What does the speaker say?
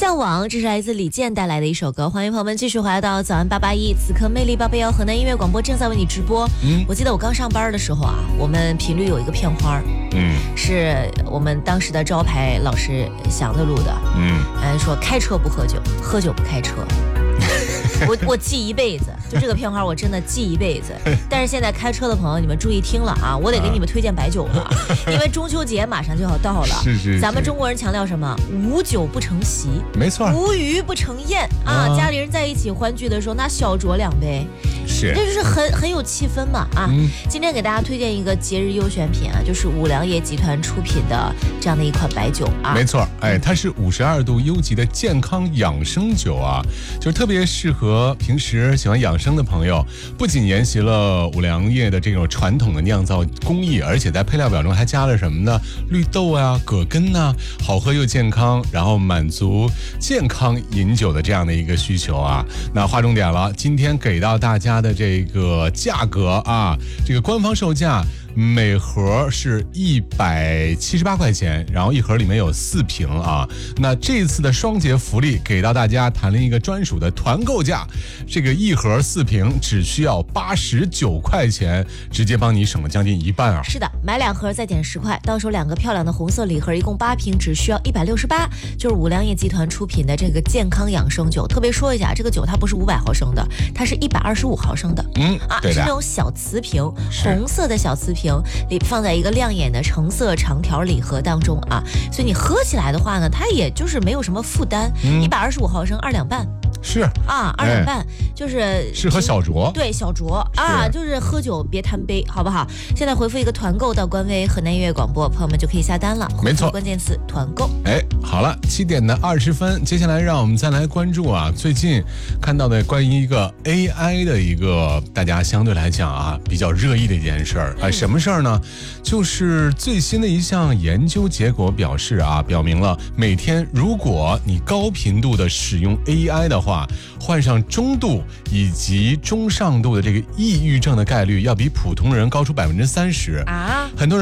向往，这是来自李健带来的一首歌。欢迎朋友们继续回来到早安881，此刻魅力881河南音乐广播正在为你直播。我记得我刚上班的时候啊，我们频率有一个片花，是我们当时的招牌老师祥子录的，说开车不喝酒，喝酒不开车。我记一辈子，就这个片花我真的记一辈子。但是现在开车的朋友你们注意听了啊，我得给你们推荐白酒了，因为中秋节马上就要到了。 是咱们中国人强调什么？无酒不成席， 没错， 无鱼不成宴啊！家里人在一起欢聚的时候，那小酌2杯，这就是很有气氛嘛啊！今天给大家推荐一个节日优选品啊，就是五粮液集团出品的这样的一款白酒啊。 没错，它是52度优级的健康养生酒啊，就是特别适合平时喜欢养生的朋友。不仅沿袭了五粮液的这种传统的酿造工艺，而且在配料表中还加了什么呢？绿豆啊、葛根啊，好喝又健康，然后满足健康饮酒的这样的一个需求啊。那划重点了，今天给到大家的这个价格啊，这个官方售价每盒是178块钱，然后一盒里面有4瓶啊。那这次的双节福利给到大家谈了一个专属的团购价，这个一盒4瓶只需要89块钱，直接帮你省了将近1半啊。 是的，买2盒再减10块，到手2个漂亮的红色礼盒，一共8瓶，只需要168，就是五粮液集团出品的这个健康养生酒。特别说一下，这个酒它不是500毫升的，它是125毫升的，是那种小瓷瓶，红色的小瓷瓶。里放在一个亮眼的橙色长条礼盒当中啊，所以你喝起来的话呢，它也就是没有什么负担。125毫升2两半。 是啊，2两半，就是适合小酌， 对，小酌啊，就是喝酒别贪杯，好不好？现在回复一个团购到官微河南音乐广播，朋友们就可以下单了。 没错， 关键词团购。 好了，7点的20分，接下来让我们再来关注啊，最近看到的关于一个 AI 的一个大家相对来讲啊比较热议的一件事儿什么事儿呢？就是最新的一项研究结果表示啊，表明了每天如果你高频度的使用 AI 的话，患上中度以及中上度的这个抑郁症的概率要比普通人高出30%啊！很多人